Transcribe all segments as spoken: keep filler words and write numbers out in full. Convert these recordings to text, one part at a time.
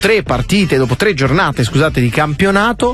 tre partite, dopo tre giornate, scusate, di campionato,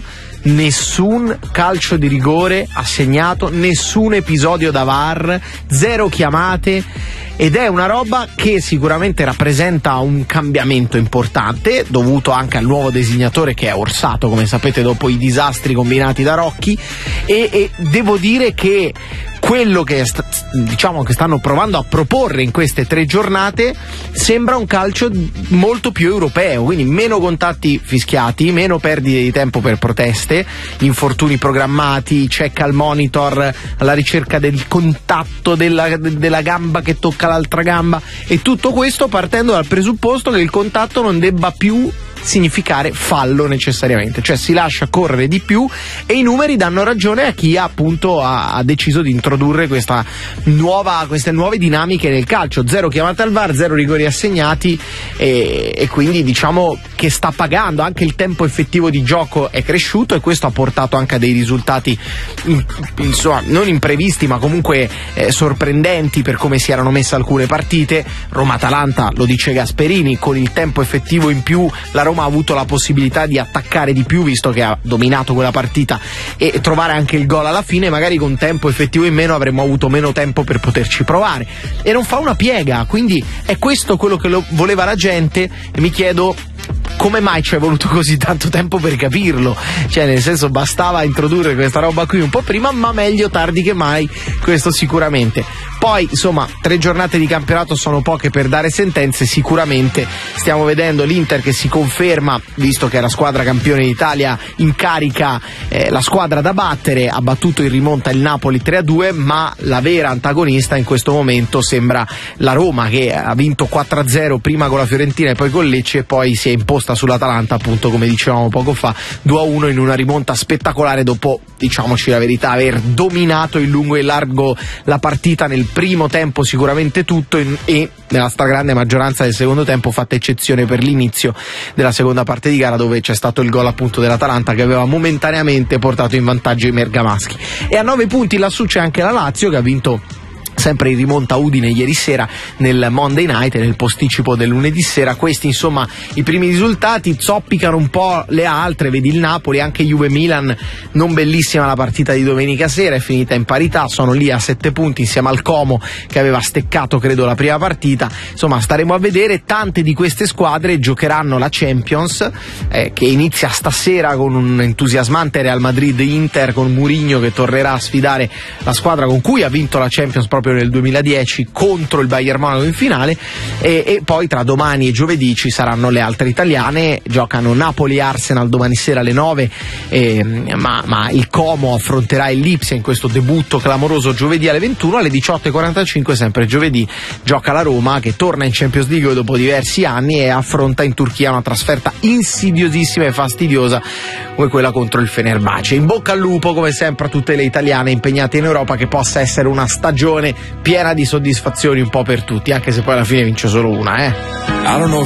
nessun calcio di rigore assegnato, nessun episodio da V A R, zero chiamate, ed è una roba che sicuramente rappresenta un cambiamento importante, dovuto anche al nuovo designatore che è Orsato, come sapete, dopo i disastri combinati da Rocchi, e, e devo dire che quello che sta, diciamo che stanno provando a proporre in queste tre giornate sembra un calcio molto più europeo, quindi meno contatti fischiati, meno perdite di tempo per proteste, infortuni programmati, check al monitor alla ricerca del contatto della, della gamba che tocca l'altra gamba, e tutto questo partendo dal presupposto che il contatto non debba più significare fallo necessariamente, cioè si lascia correre di più, e i numeri danno ragione a chi appunto ha, ha deciso di introdurre questa nuova, queste nuove dinamiche nel calcio. Zero chiamate al V A R, zero rigori assegnati, e, e quindi diciamo che sta pagando. Anche il tempo effettivo di gioco è cresciuto, e questo ha portato anche a dei risultati in, insomma non imprevisti ma comunque eh, sorprendenti per come si erano messe alcune partite. Roma-Atalanta, lo dice Gasperini, con il tempo effettivo in più la Roma ha avuto la possibilità di attaccare di più, visto che ha dominato quella partita, e trovare anche il gol alla fine. Magari con tempo effettivo in meno avremmo avuto meno tempo per poterci provare, e non fa una piega, quindi è questo quello che lo voleva la gente, e mi chiedo come mai ci è voluto così tanto tempo per capirlo, cioè nel senso bastava introdurre questa roba qui un po' prima, ma meglio tardi che mai, questo sicuramente. Poi insomma tre giornate di campionato sono poche per dare sentenze, sicuramente stiamo vedendo l'Inter che si conferma, visto che è la squadra campione d'Italia in carica, eh, la squadra da battere. Ha battuto in rimonta il Napoli tre a due, ma la vera antagonista in questo momento sembra la Roma, che ha vinto quattro a zero prima con la Fiorentina e poi con Lecce, e poi si è imposta sull'Atalanta, appunto come dicevamo poco fa, due a uno in una rimonta spettacolare, dopo, diciamoci la verità, aver dominato in lungo e in largo la partita nel primo tempo sicuramente tutto, e nella stragrande maggioranza del secondo tempo, fatta eccezione per l'inizio della seconda parte di gara, dove c'è stato il gol appunto dell'Atalanta che aveva momentaneamente portato in vantaggio i bergamaschi. E a nove punti lassù c'è anche la Lazio, che ha vinto sempre in rimonta Udine ieri sera nel Monday Night e nel posticipo del lunedì sera. Questi insomma i primi risultati, zoppicano un po' le altre, vedi il Napoli, anche Juve Milan, non bellissima la partita di domenica sera, è finita in parità, sono lì a sette punti insieme al Como che aveva steccato credo la prima partita. Insomma staremo a vedere, tante di queste squadre giocheranno la Champions, eh, che inizia stasera con un entusiasmante Real Madrid-Inter, con Mourinho che tornerà a sfidare la squadra con cui ha vinto la Champions proprio nel duemiladieci contro il Bayern Monaco in finale, e, e poi tra domani e giovedì ci saranno le altre italiane. Giocano Napoli-Arsenal domani sera alle nove, eh, ma, ma il Como affronterà il Lipsia in questo debutto clamoroso giovedì alle ventuno. Alle diciotto e quarantacinque sempre giovedì gioca la Roma, che torna in Champions League dopo diversi anni e affronta in Turchia una trasferta insidiosissima e fastidiosa come quella contro il Fenerbahce. In bocca al lupo come sempre a tutte le italiane impegnate in Europa, che possa essere una stagione piena di soddisfazioni un po' per tutti, anche se poi alla fine vince solo una, eh. I don't know